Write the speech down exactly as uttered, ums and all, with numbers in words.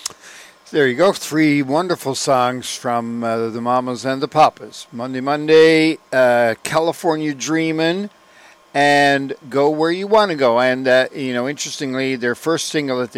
There you go. Three wonderful songs from uh, the Mamas and the Papas. Monday, Monday, uh, California Dreamin', and Go Where You Want to Go. And, uh, you know, interestingly, their first single that they